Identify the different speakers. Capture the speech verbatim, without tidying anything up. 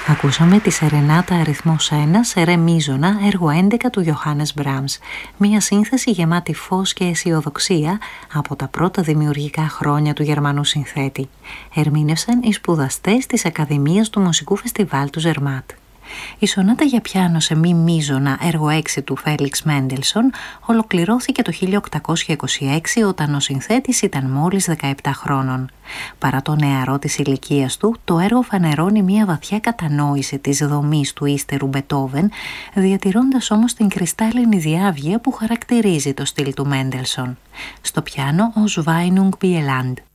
Speaker 1: Ακούσαμε τη Σερενάτα αριθμός ένα σε ρε μίζωνα, έργο έντεκα του Johannes Brahms. Μια σύνθεση γεμάτη φως και αισιοδοξία από τα πρώτα δημιουργικά χρόνια του Γερμανού συνθέτη. Ερμήνευσαν οι σπουδαστές της Ακαδημίας του Μουσικού Φεστιβάλ του Ζερμάτ. Η σονάτα για πιάνο σε μη μίζωνα, έργο έξι του Φέλιξ Μέντελσον, ολοκληρώθηκε το χίλια οκτακόσια είκοσι έξι όταν ο συνθέτης ήταν μόλις δεκαεπτά χρόνων. Παρά το νεαρό της ηλικίας του, το έργο φανερώνει μια βαθιά κατανόηση της δομής του ύστερου Μπετόβεν, διατηρώντας όμως την κρυστάλλινη διάβγεια που χαρακτηρίζει το στυλ του Μέντελσον. Στο πιάνο ο Σβάινουγκ Μπιελάντ.